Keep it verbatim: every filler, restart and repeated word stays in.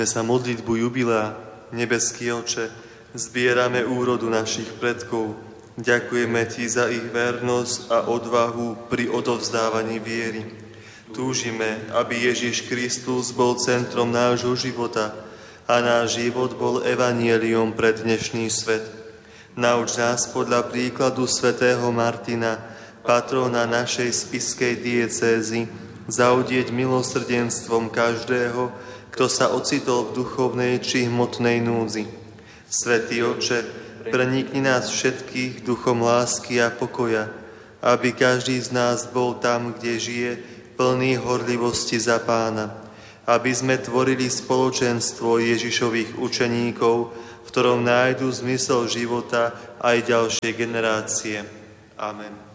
sa modlitbu jubilea. Nebeský Oče, zbierame úrodu našich predkov. Ďakujeme Ti za ich vernosť a odvahu pri odovzdávaní viery. Túžime, aby Ježiš Kristus bol centrom nášho života a náš život bol evanjeliom pre dnešný svet. Nauč nás podľa príkladu svätého Martina, patrona našej spišskej diecézy, zaudieť milosrdenstvom každého, kto sa ocitol v duchovnej či hmotnej núdzi. Svätý Oče, prenikni nás všetkých duchom lásky a pokoja, aby každý z nás bol tam, kde žije, plný horlivosti za Pána, aby sme tvorili spoločenstvo Ježišových učeníkov, v ktorom nájdu zmysel života aj ďalšie generácie. Amen.